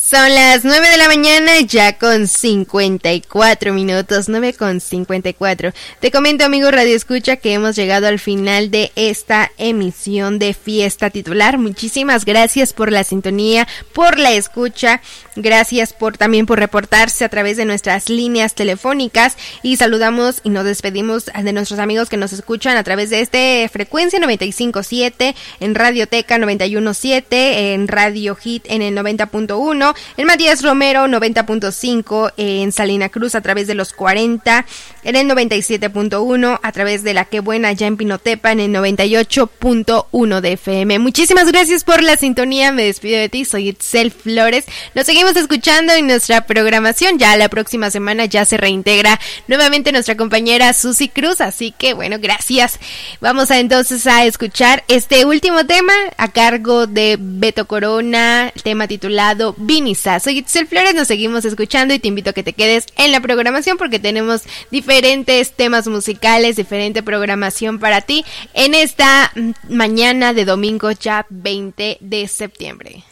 Son las 9 de la mañana, ya con 54 minutos, 9:54. Te comento, amigo Radio Escucha, que hemos llegado al final de esta emisión de Fiesta Titular. Muchísimas gracias por la sintonía, por la escucha. Gracias también por reportarse a través de nuestras líneas telefónicas. Y saludamos y nos despedimos de nuestros amigos que nos escuchan a través de este frecuencia 95.7, en Radioteca 91.7, en Radio Hit en el 90.1. En Matías Romero 90.5, en Salina Cruz a través de los 40, en el 97.1, a través de La Qué Buena ya en Pinotepa en el 98.1 de FM. Muchísimas gracias por la sintonía, me despido de ti, soy Itzel Flores. Nos seguimos escuchando en nuestra programación, ya la próxima semana ya se reintegra nuevamente nuestra compañera Susi Cruz, así que bueno, gracias. Vamos entonces a escuchar este último tema a cargo de Beto Corona, tema titulado Vini. Soy Itzel Flores, nos seguimos escuchando y te invito a que te quedes en la programación porque tenemos diferentes temas musicales, diferente programación para ti en esta mañana de domingo ya 20 de septiembre.